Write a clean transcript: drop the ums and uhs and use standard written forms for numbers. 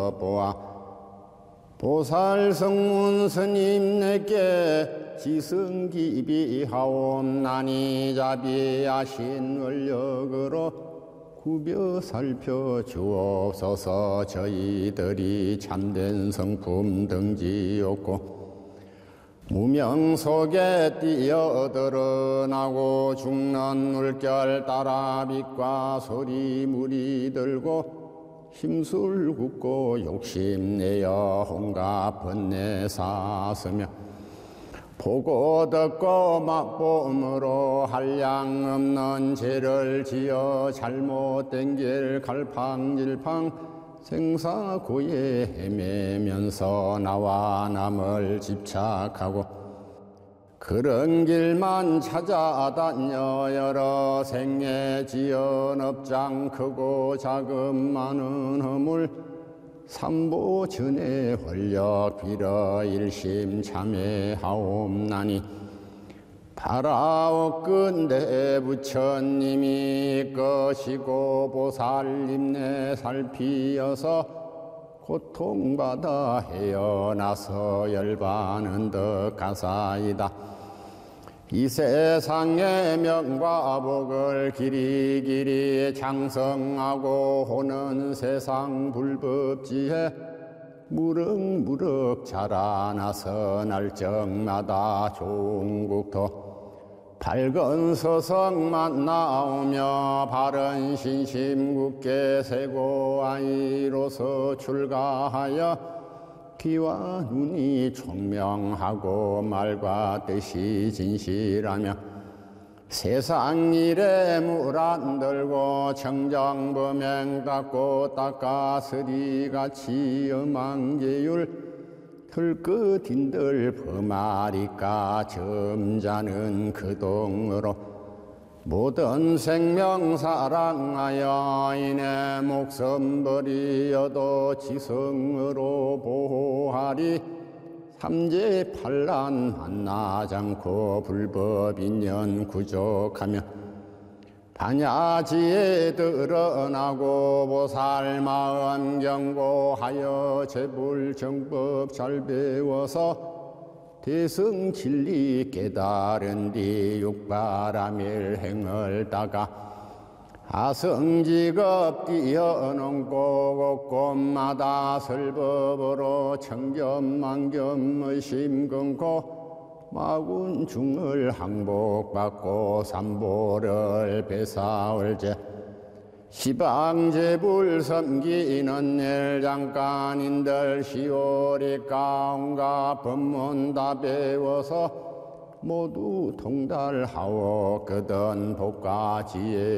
보아 보살 성문 스님 내게 지승기비하옵나니 자비하신 원력으로 구벼 살펴 주옵소서. 저희들이 참된 성품 등지없고 무명 속에 뛰어드러나고 죽는 물결 따라 빛과 소리 물이 들고 힘술 굽고 욕심내어 온갖 번뇌 사스며 보고 듣고 맛봄으로 한량 없는 죄를 지어 잘못된 길 갈팡질팡 생사고에 헤매면서 나와 남을 집착하고 그런 길만 찾아다녀 여러 생애 지은 업장 크고 작은 많은 허물 삼보 전에 홀려 빌어 일심 참회하옵나니 바라옵건대 부처님이 것이고 보살님네 살피어서 고통받아 헤어나서 열반은 더 가사이다. 이 세상의 명과 복을 길이길이 장성하고 오는 세상 불법지에 무럭무럭 자라나서 날적마다 좋은 국토 밝은 서성만 나오며 바른 신심 굳게 세고 아이로서 출가하여 귀와 눈이 총명하고 말과 뜻이 진실하며 세상 일에 물 안 들고 청정범행 닦고 닦아서리같이 엄한계율 들끝인들 범하리까 점자는 그동으로 모든 생명 사랑하여 이내 목숨 버리어도 지성으로 보호하리. 삼재 판란 만나지 않고 불법 인연 구족하며 반야지에 드러나고 보살 마음 경고하여 제불 정법 잘 배워서 대승 진리 깨달은 뒤 육바라밀 행을 따가 아성직업 뛰어넘고 곳곳마다 설법으로 청겸만겸의 심금고 마군중을 항복받고 삼보를 배사올제 시방제불 섬기는 일 잠깐인들 시오리까 온갖 법문 다 배워서 모두 통달하오. 그든 복과 지혜